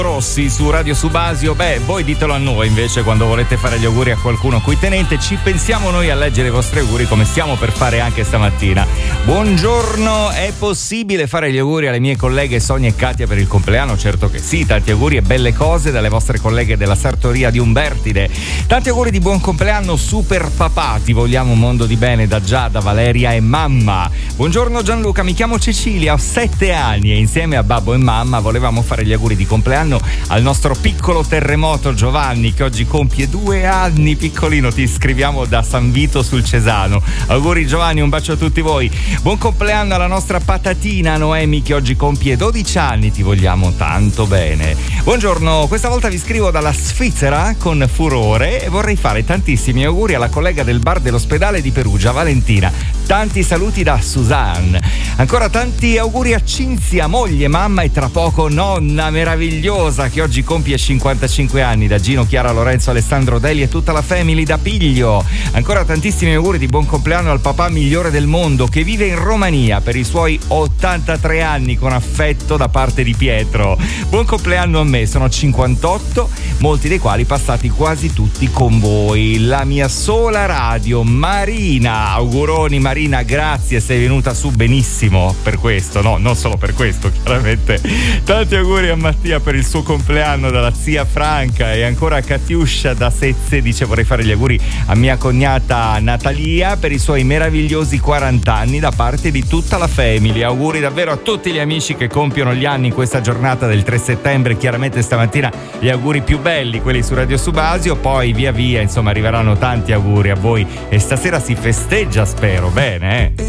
Rossi su Radio Subasio. Voi ditelo a noi invece quando volete fare gli auguri a qualcuno a cui tenete, ci pensiamo noi a leggere i vostri auguri come stiamo per fare anche stamattina. Buongiorno, è possibile fare gli auguri alle mie colleghe Sonia e Katia per il compleanno? Certo che sì, tanti auguri e belle cose dalle vostre colleghe della sartoria di Umbertide. Tanti auguri di buon compleanno super papà, ti vogliamo un mondo di bene da Giada, Valeria e mamma. Buongiorno Gianluca, mi chiamo Cecilia, ho 7 anni e insieme a babbo e mamma volevamo fare gli auguri di compleanno al nostro piccolo terremoto Giovanni che oggi compie 2 anni, piccolino, ti scriviamo da San Vito sul Cesano. Auguri Giovanni, un bacio a tutti voi. Buon compleanno alla nostra patatina Noemi che oggi compie 12 anni, ti vogliamo tanto bene. Buongiorno, questa volta vi scrivo dalla Svizzera con furore e vorrei fare tantissimi auguri alla collega del bar dell'ospedale di Perugia, Valentina. Tanti saluti da Suzanne. Ancora tanti auguri a Cinzia, moglie, mamma e tra poco nonna meravigliosa che oggi compie 55 anni, da Gino, Chiara, Lorenzo, Alessandro, Deli e tutta la family da Piglio. Ancora tantissimi auguri di buon compleanno al papà migliore del mondo che vive in Romania per i suoi 83 anni, con affetto da parte di Pietro. Buon compleanno a me, sono 58, molti dei quali passati quasi tutti con voi. La mia sola radio, Marina. Auguroni Marina, grazie, sei venuta su benissimo per questo, no, non solo per questo chiaramente. Tanti auguri a Mattia per il suo compleanno dalla zia Franca, e ancora a Katiuscia da Sezze, dice vorrei fare gli auguri a mia cognata Natalia per i suoi meravigliosi 40 anni da parte di tutta la family. Auguri davvero a tutti gli amici che compiono gli anni in questa giornata del 3 settembre. Chiaramente stamattina gli auguri più belli, quelli su Radio Subasio, poi via via insomma arriveranno tanti auguri a voi e stasera si festeggia, spero bene,